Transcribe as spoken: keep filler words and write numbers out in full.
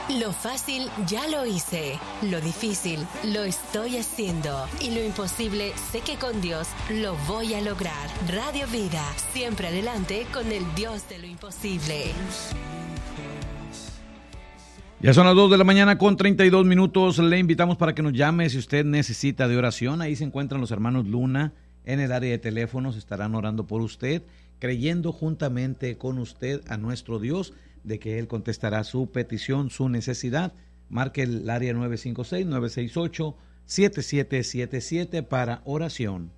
Lo fácil ya lo hice, lo difícil lo estoy haciendo y lo imposible sé que con Dios lo voy a lograr. Radio Vida, siempre adelante con el Dios de lo imposible. Ya son las dos de la mañana con treinta y dos minutos. Le invitamos para que nos llame si usted necesita de oración. Ahí se encuentran los hermanos Luna en el área de teléfonos. Estarán orando por usted, creyendo juntamente con usted a nuestro Dios de que Él contestará su petición, su necesidad. Marque el área nueve cinco seis, nueve seis ocho, siete siete siete siete para oración.